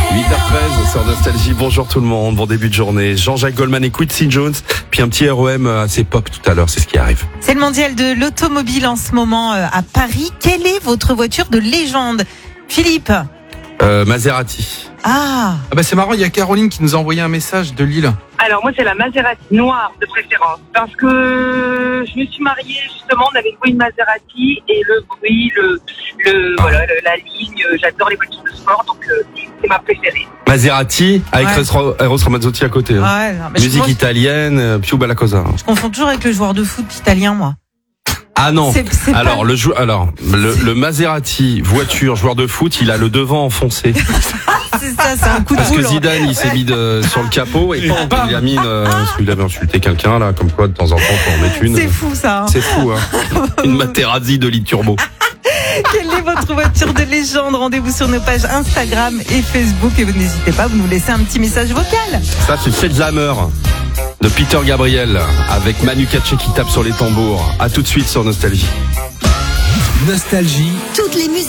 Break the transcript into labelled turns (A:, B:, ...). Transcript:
A: 8h13 sur Nostalgie. Bonjour tout le monde, bon début de journée. Jean-Jacques Goldman et Quincy Jones, puis un petit REM assez pop tout à l'heure, c'est ce qui arrive.
B: C'est le mondial de l'automobile en ce moment à Paris. Quelle est votre voiture de légende, Philippe?
A: Maserati.
B: Ah
C: bah c'est marrant, il y a Caroline qui nous a envoyé un message de Lille.
D: Alors moi c'est la Maserati noire de préférence parce que je me suis mariée justement, on avait loué une Maserati et le bruit, la ligne, j'adore les voitures de sport donc c'est ma préférée.
A: Maserati avec
B: Ouais.
A: Eros Ramazzotti à côté. Hein.
B: ouais, non, mais
A: Musique italienne, Più Bella Cosa.
B: je confonds toujours avec le joueur de foot italien, moi.
A: Ah non.
B: C'est
A: Alors
B: pas-
A: le Maserati voiture joueur de foot, il a le devant enfoncé.
B: C'est ça, c'est un coup de
A: Parce que
B: boule.
A: Zidane, il s'est mis sur le capot et bam, il a mis parce qu'il avait insulté quelqu'un là, comme quoi de temps en temps pour en mettre une.
B: C'est fou ça. Hein.
A: C'est fou, hein. Une Materazzi de lit turbo.
B: Quelle est votre voiture de légende? Rendez-vous sur nos pages Instagram et Facebook et vous n'hésitez pas, vous nous laissez un petit message vocal.
A: Ça, c'est Feldhammer de Peter Gabriel avec Manu Katché qui tape sur les tambours. À tout de suite sur Nostalgie.
E: Nostalgie.
F: Toutes les musiques